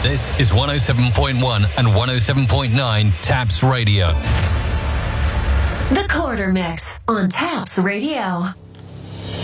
This is 107.1 and 107.9 Taps Radio. The Quarter Mix on Taps Radio.